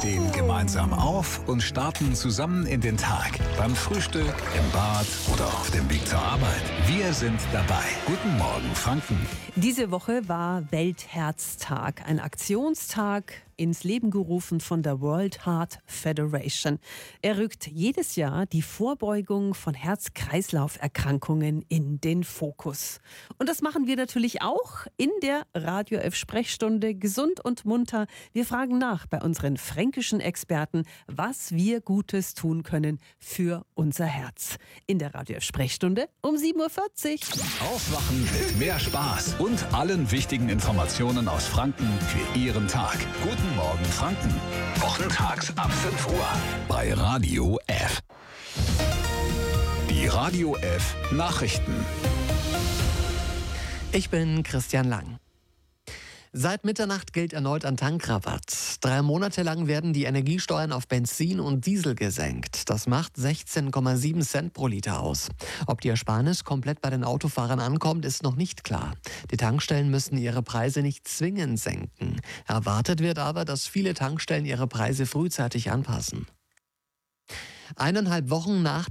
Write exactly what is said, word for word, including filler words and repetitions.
stehen gemeinsam auf und starten zusammen in den Tag. Beim Frühstück, im Bad oder auf dem Weg zur Arbeit. Wir sind dabei. Guten Morgen, Franken. Diese Woche war Weltherztag, ein Aktionstag ins Leben gerufen von der World Heart Federation. Er rückt jedes Jahr die Vorbeugung von Herz-Kreislauf-Erkrankungen in den Fokus. Und das machen wir natürlich auch in der Radio F Sprechstunde Gesund und munter. Wir fragen nach bei unseren fränkischen Experten, was wir Gutes tun können für unser Herz. In der Radio F Sprechstunde um sieben Uhr vierzig. Aufwachen mit mehr Spaß und allen wichtigen Informationen aus Franken für Ihren Tag. Guten Morgen, Franken. Wochentags ab fünf Uhr bei Radio F. Die Radio F Nachrichten. Ich bin Christian Lang. Seit Mitternacht gilt erneut ein Tankrabatt. Drei Monate lang werden die Energiesteuern auf Benzin und Diesel gesenkt. Das macht sechzehn Komma sieben Cent pro Liter aus. Ob die Ersparnis komplett bei den Autofahrern ankommt, ist noch nicht klar. Die Tankstellen müssen ihre Preise nicht zwingend senken. Erwartet wird aber, dass viele Tankstellen ihre Preise frühzeitig anpassen. Eineinhalb Wochen nach